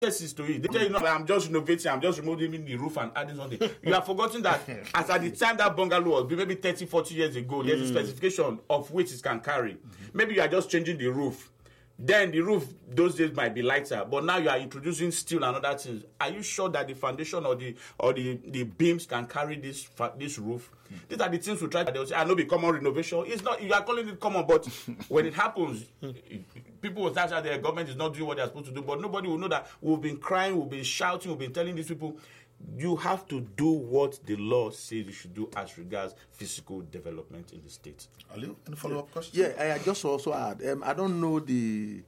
is to it. They tell you, no, I'm just renovating, I'm just removing the roof and adding something. You have forgotten that as at the time that bungalow was maybe 30, 40 years ago, there's a specification of which it can carry. Maybe you are just changing the roof. Then the roof those days might be lighter, but now you are introducing steel and other things. Are you sure that the foundation or the beams can carry this roof? These are the things we try. They will say, "I know, be common renovation." It's not. You are calling it common, but when it happens, people will start that the government is not doing what they are supposed to do. But nobody will know that we've been crying, we've been shouting, we've been telling these people, you have to do what the law says you should do as regards physical development in the state. Ali, any follow-up question? Yeah, I just also add. I don't know the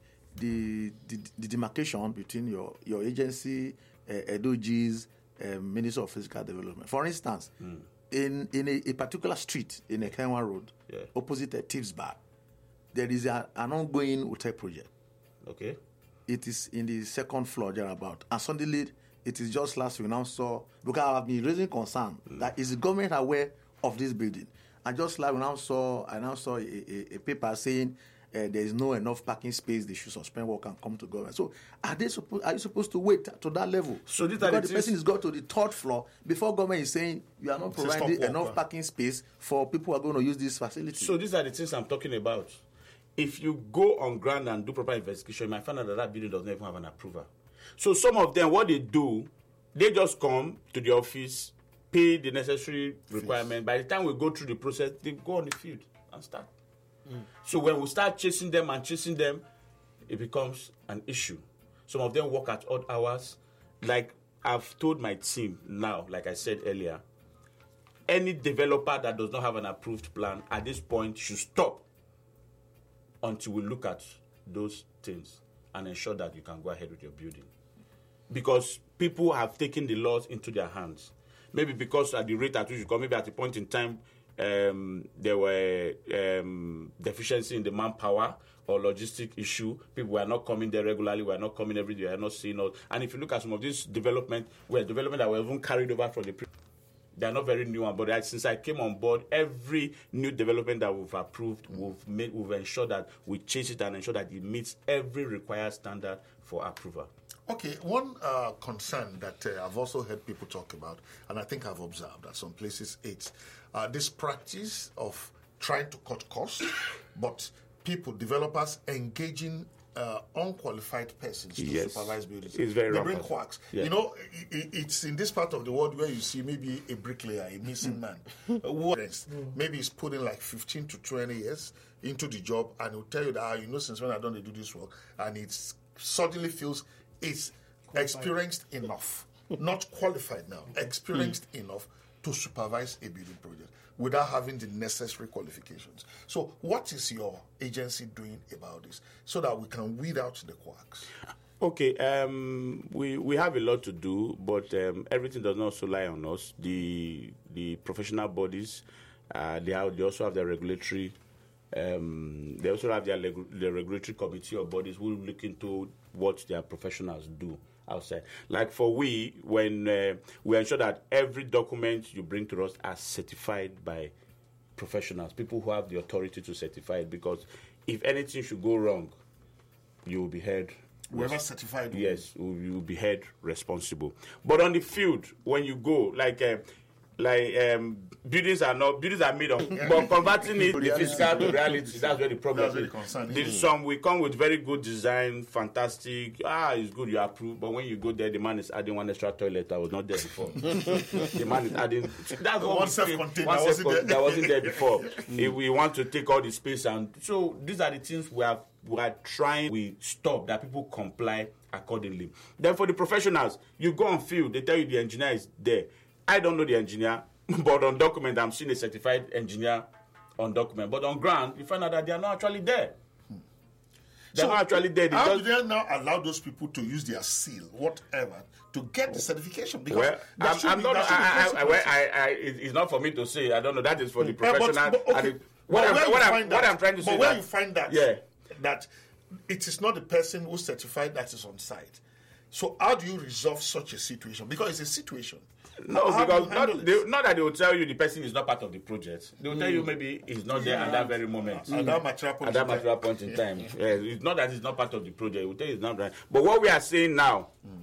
demarcation between your agency, EDOG's Minister of Physical Development. For instance, in a particular street in Ekenwa Road, opposite a Tips Bar, there is an ongoing hotel project. Okay. It is in the second floor thereabout, and suddenly. It is just last week now saw, because I have been raising concern that is the government aware of this building. And just like I now saw a paper saying there is no enough parking space, they should suspend work and come to government. So are you supposed to wait to that level? So because the person has got to the third floor before government is saying you are not providing enough parking space for people who are going to use this facility. So these are the things I'm talking about. If you go on ground and do proper investigation, you might find out that building doesn't even have an approval. So some of them, what they do, they just come to the office, pay the necessary requirement. By the time we go through the process, they go on the field and start. So when we start chasing them, it becomes an issue. Some of them work at odd hours. Like I've told my team now, like I said earlier, any developer that does not have an approved plan at this point should stop until we look at those things and ensure that you can go ahead with your building. Because people have taken the laws into their hands. Maybe because at the rate at which you come, maybe at a point in time, there were deficiency in the manpower or logistic issue. People were not coming there regularly, were not coming every day, were not seeing us. And if you look at some of this development that were even carried over from the they are not very new, but since I came on board, every new development that we've approved, we've ensured that we chase it and ensure that it meets every required standard for approval. Okay, one concern that I've also heard people talk about, and I think I've observed at some places, it's this practice of trying to cut costs, but developers engaging unqualified persons to supervise buildings. It's very they bring quacks. Yeah. You know, it's in this part of the world where you see maybe a bricklayer, a missing man, who maybe he's putting like 15 to 20 years into the job, and he'll tell you that, since when I don't do this work, and it suddenly feels it's experienced enough, not qualified now, experienced enough to supervise a building project without having the necessary qualifications. So what is your agency doing about this so that we can weed out the quacks? Okay, we have a lot to do, but everything does not also lie on us. The professional bodies, they also have their regulatory. They also have their regulatory committee or bodies who look into what their professionals do outside. Like when we ensure that every document you bring to us are certified by professionals, people who have the authority to certify it, because if anything should go wrong, you will be held. Whoever certified. Yes, you will be held responsible. But on the field, when you go, buildings are made of, but converting it the physical to reality, that's where the problem is. Some we come with very good design, fantastic, it's good, you approve, but when you go there, the man is adding one extra toilet that was not there before. The man is adding that's one self-contained that wasn't there before. If we want to take all the space, and so these are the things we are trying, we stop that people comply accordingly. Then for the professionals, you go on field, they tell you the engineer is there. I don't know the engineer, but on document, I'm seeing a certified engineer on document. But on ground, you find out that they are not actually there. They're not actually there. How do they now allow those people to use their seal, whatever, to get the certification? Because it's not for me to say. I don't know. That is for the professional. What I'm trying to say. But where you find that, that it is not the person who certified that is on site. So how do you resolve such a situation? Because it's a situation. No, because not that they will tell you the person is not part of the project. They will tell you maybe he's not there at that very moment. At that material point in time. It's not that he's not part of the project. They will tell you he's not right. But what we are saying now,